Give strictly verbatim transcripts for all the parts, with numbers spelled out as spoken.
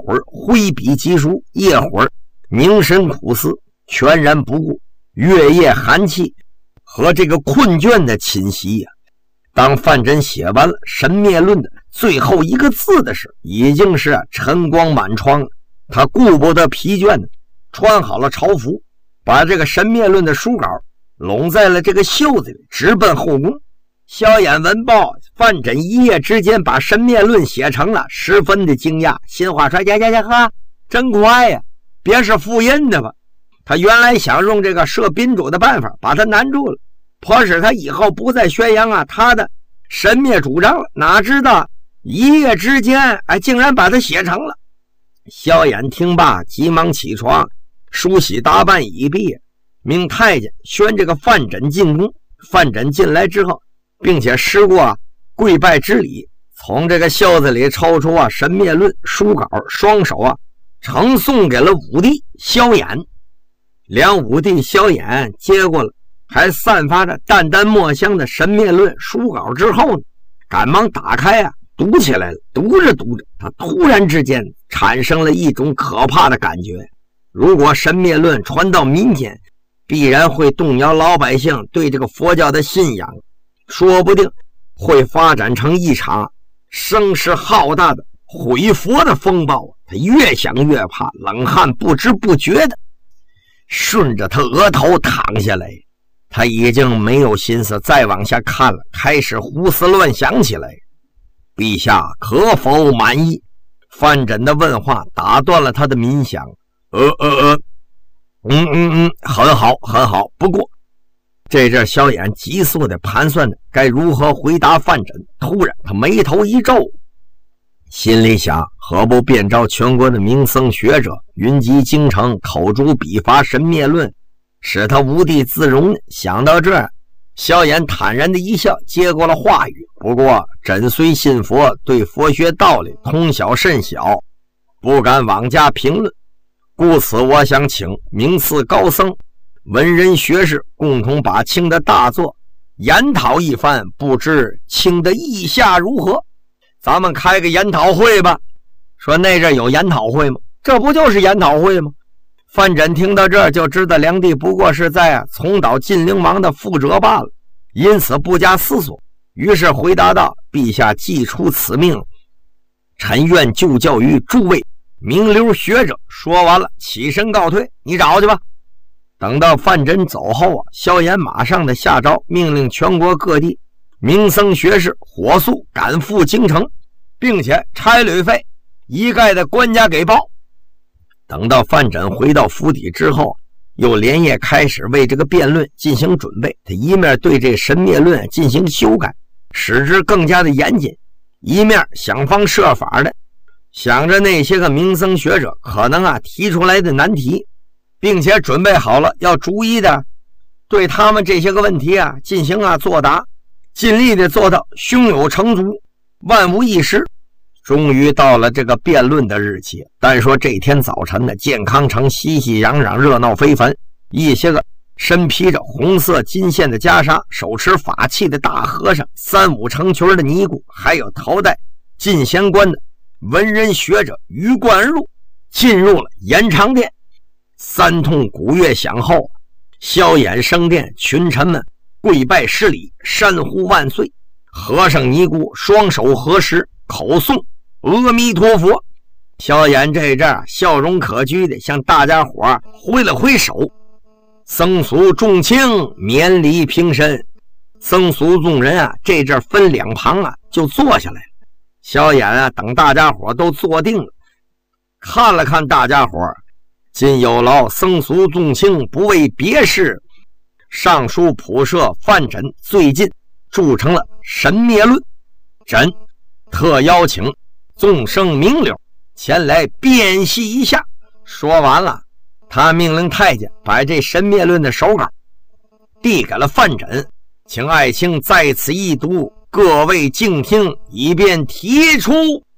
会儿挥笔疾书，夜会儿凝神苦思，全然不顾月夜寒气和这个困倦的侵袭呀、啊。当范缜写完了神灭论的最后一个字的时候，已经是晨光满窗了。他顾不得疲倦的穿好了朝服，把这个神灭论的书稿拢在了这个袖子里，直奔后宫。萧衍闻报范缜一夜之间把神灭论写成了，十分的惊讶，心话说：“呀呀呀哈，真快呀！别是复印的吧？”他原来想用这个设宾主的办法把他难住了，迫使他以后不再宣扬啊他的神灭主张了。哪知道一夜之间，哎，竟然把他写成了。萧衍听罢，急忙起床，梳洗打扮已毕，命太监宣这个范缜进宫。范缜进来之后，并且施过跪拜之礼，从这个袖子里抽出啊神灭论书稿，双手啊呈送给了武帝萧衍。梁武帝萧衍接过了还散发着淡淡墨香的神灭论书稿之后呢，赶忙打开啊读起来了。读着读着，他突然之间产生了一种可怕的感觉，如果神灭论传到民间，必然会动摇老百姓对这个佛教的信仰，说不定会发展成一场声势浩大的毁佛的风暴。他越想越怕，冷汗不知不觉的顺着他额头淌下来。他已经没有心思再往下看了，开始胡思乱想起来。陛下可否满意？范缜的问话打断了他的冥想。呃呃呃，嗯嗯嗯，很好很好。不过这阵萧衍急速的盘算着该如何回答范缜，突然他眉头一皱，心里想，何不便召全国的名僧学者云集京城，口诛笔伐神灭论，使他无地自容。想到这儿，萧衍坦然的一笑，接过了话语。不过朕虽信佛，对佛学道理通晓甚小，不敢妄加评论，故此我想请名次高僧文人学士共同把卿的大作研讨一番，不知卿的意下如何？咱们开个研讨会吧。说那阵有研讨会吗？这不就是研讨会吗？范缜听到这儿就知道梁帝不过是在啊重蹈晋灵王的覆辙罢了，因此不加思索，于是回答道：陛下既出此命，臣愿就教于诸位名流学者。说完了，起身告退，你找去吧。等到范缜走后啊，萧衍马上的下诏，命令全国各地名僧学士火速赶赴京城，并且差旅费一概的官家给报。等到范缜回到府邸之后，又连夜开始为这个辩论进行准备。他一面对这神灭论进行修改，使之更加的严谨，一面想方设法的想着那些个名僧学者可能啊提出来的难题，并且准备好了要逐一的对他们这些个问题啊进行啊作答，尽力的做到胸有成竹，万无一失。终于到了这个辩论的日期。但说这天早晨的健康城熙熙攘攘，热闹非凡。一些个身披着红色金线的袈裟，手持法器的大和尚，三五成群的尼姑，还有头戴进贤冠的文人学者鱼贯而入，进入了延长殿。三通鼓乐响后，萧衍升殿，群臣们跪拜施礼，山呼万岁。和尚尼姑双手合十，口诵阿弥陀佛。萧衍这阵笑容可掬的向大家伙挥了挥手，僧俗众卿免礼平身。僧俗众人啊，这阵分两旁啊就坐下来了。萧衍啊等大家伙都坐定了，看了看大家伙，今有劳僧俗众卿不为别事，上书普设范缜最近著成了神灭论，朕特邀请众生名流前来辨析一下。说完了，他命令太监把这神灭论的手稿递给了范缜，请爱卿在此一读，各位静听，以便提出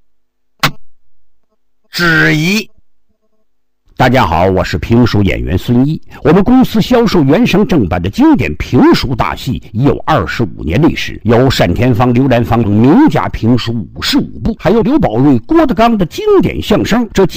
质疑。 大家好，我是评书演员孙一。我们公司销售原声正版的经典评书大戏已有二十五年历史，有单田芳、刘兰芳名家评书五十五部，还有刘宝瑞、郭德纲的经典相声。这